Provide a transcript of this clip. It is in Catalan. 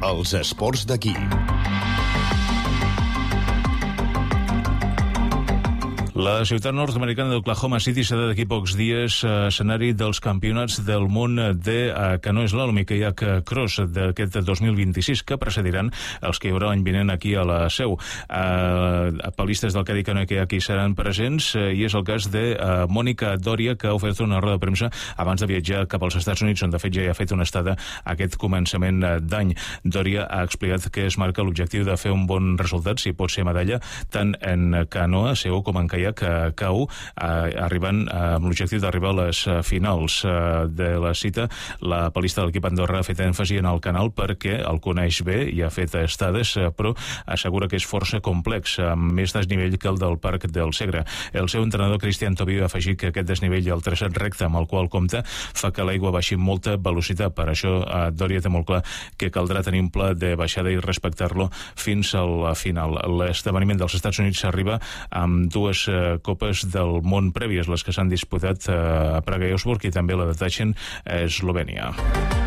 Els esports d'aquí. La ciutat nord-americana d'Oklahoma City serà d'aquí pocs dies escenari dels campionats del món de canoe slalom i kayak cross d'aquest 2026, que precediran els que hi haurà l'any vinent aquí a la Seu. Palistes del Caddy Canoe Kayak hi seran presents i és el cas de Mònica Doria, que ha ofert una roda de premsa abans de viatjar cap als Estats Units, on de fet ja hi ha fet una estada aquest començament d'any. Doria ha explicat que es marca l'objectiu de fer un bon resultat, si pot ser medalla, tant en canoa, seu, com en kayak cau, arribant amb l'objectiu d'arribar a les finals de la cita. La palista de l'equip Andorra ha fet èmfasi en el canal perquè el coneix bé i ha fet estades, però assegura que és força complex, amb més desnivell que el del Parc del Segre. El seu entrenador, Cristian Tobio, ha afegit que aquest desnivell i el traçat recte amb el qual compta fa que l'aigua baixi amb molta velocitat. Per això Doria té molt clar que caldrà tenir un pla de baixada i respectar-lo fins al final. L'esdeveniment dels Estats Units s'arriba amb dues copes del món prèvies, les que s'han disputat a Praga i Augsburg, i també la de Tachkent a Eslovènia.